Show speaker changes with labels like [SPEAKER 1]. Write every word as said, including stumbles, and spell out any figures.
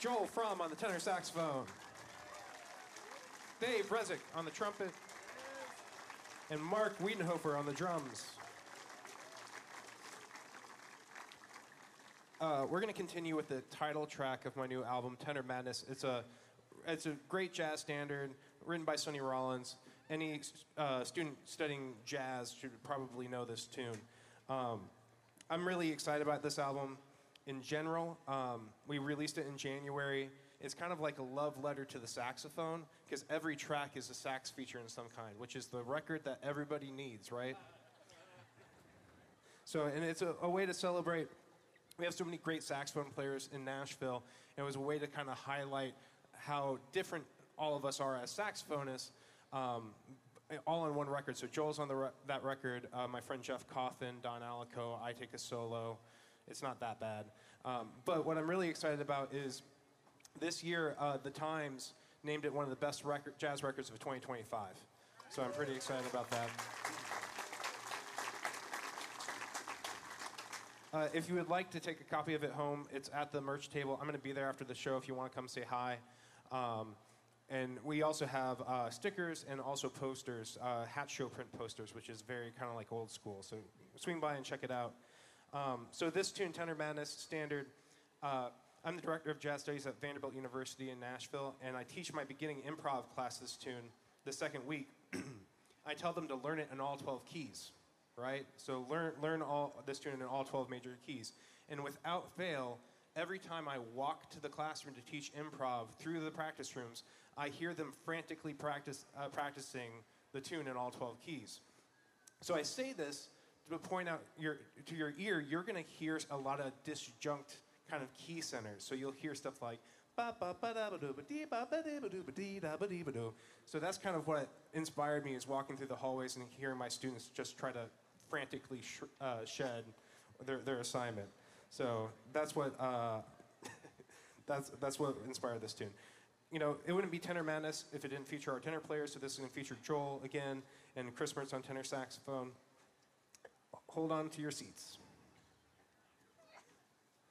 [SPEAKER 1] Joel Fromm on the tenor saxophone. Dave Rezick on the trumpet. And Mark Wiedenhofer on the drums. Uh, we're going to continue with the title track of my new album, Tenor Madness. It's a, it's a great jazz standard written by Sonny Rollins. Any uh, student studying jazz should probably know this tune. Um, I'm really excited about this album in general. Um, we released it in January. It's kind of like a love letter to the saxophone, because every track is a sax feature in some kind, which is the record that everybody needs, right? So, and it's a, a way to celebrate. We have so many great saxophone players in Nashville, and it was a way to kind of highlight how different all of us are as saxophonists, um, all on one record. So Joel's on the re- that record, uh, my friend Jeff Coffin, Don Alico, I take a solo. It's not that bad. Um, but what I'm really excited about is this year, uh, The Times named it one of the best record, jazz records of twenty twenty-five. So I'm pretty excited about that. Uh, if you would like to take a copy of it home, it's at the merch table. I'm going to be there after the show if you want to come say hi. Um, and we also have uh, stickers and also posters, uh, hat show print posters, which is very kind of like old school. So swing by and check it out. Um, so this tune, Tenor Madness, standard. Uh, I'm the director of jazz studies at Vanderbilt University in Nashville, and I teach my beginning improv class this tune the second week. I tell them to learn it in all twelve keys, right? So learn learn all this tune in all twelve major keys. And without fail, every time I walk to the classroom to teach improv through the practice rooms, I hear them frantically practice uh, practicing the tune in all twelve keys. So I say this to point out your, to your ear, you're going to hear a lot of disjunct kind of key centers. So you'll hear stuff like ba ba ba da ba do ba dee ba ba dee ba do ba dee da ba dee ba do. So that's kind of what inspired me, is walking through the hallways and hearing my students just try to frantically sh- uh, shed their their assignment. So that's what uh, that's that's what inspired this tune. You know, it wouldn't be Tenor Madness if it didn't feature our tenor players. So this is going to feature Joel again and Chris Mertz on tenor saxophone. Hold on to your seats.